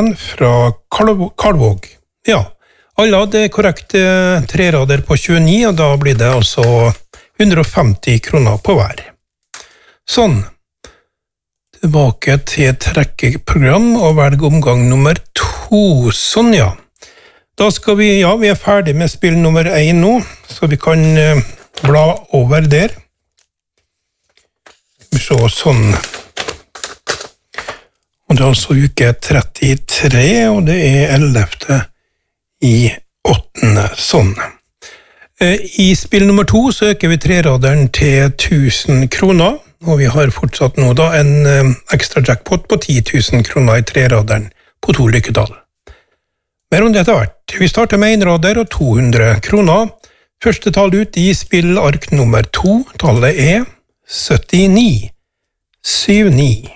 Kristiansen fra Karlvåg. Ja, alle hadde korrekt trerader på 29, og da blir det altså 150 kroner på hver. Sånn. Tilbake til trekkeprogram og velg omgang nummer 2. Sånn, ja. Da skal vi er ferdig med spill nummer 1 nå, så vi kan bla over der. Så sånn. Og det er altså uke 33, og det er 11. i 8. Sånn. I spill nummer 2 så øker vi treraderen til 1000 kroner, og vi har fortsatt nå da en ekstra jackpot på 10 000 kroner i treraderen på 2 lykkedal. Mer om dette hvert. Vi starter med en rader og 200 kroner. Første tall ut i spillark nummer 2. Tallet er 79. 79.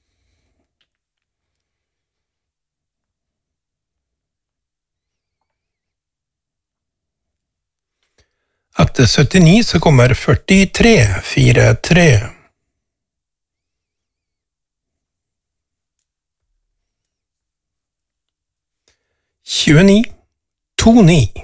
Etter 79 så kommer 43. 43. 29. 29.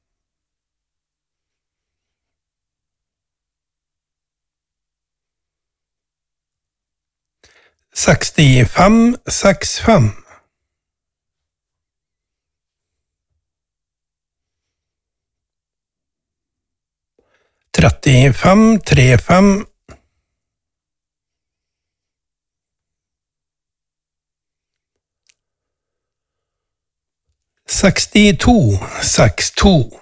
65. 65. 35. 35. 62. 62.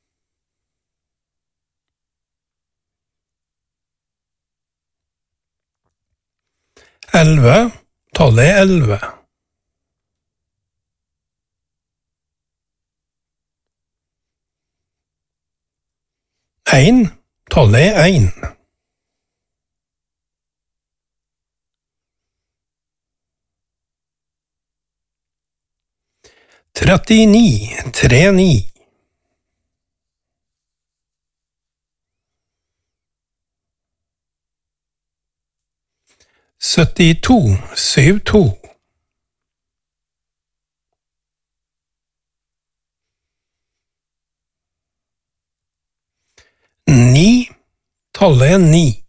11. Tallet er 11. 1. Tallet er 1. 39. 39. 72. 72. 9. Tallet er 9.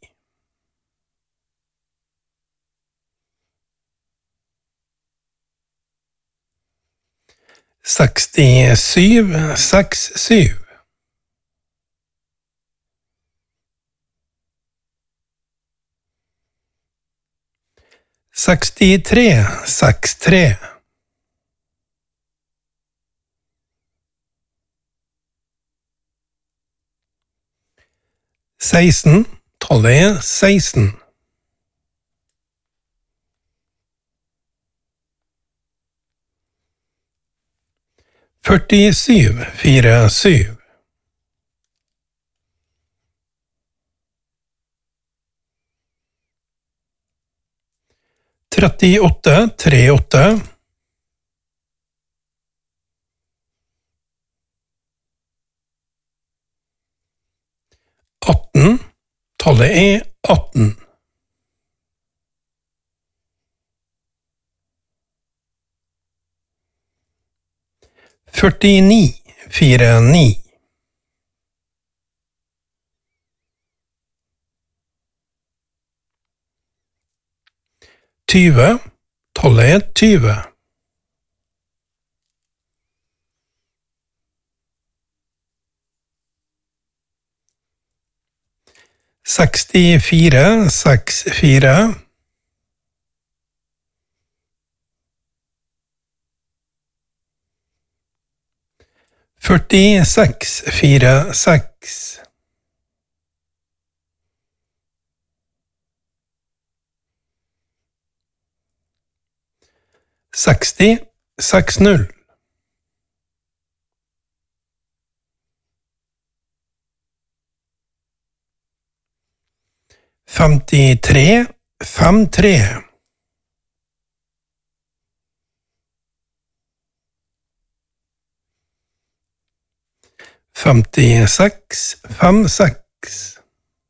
67. 67. 63. 63. 16. Tallet er 16. 47. 47. 38. 38. 18. Tallet er 18. 49. 49. 20. Tallet er 20. 64. 64. 46. 46. 60. 60. 53. 53. 56. 56.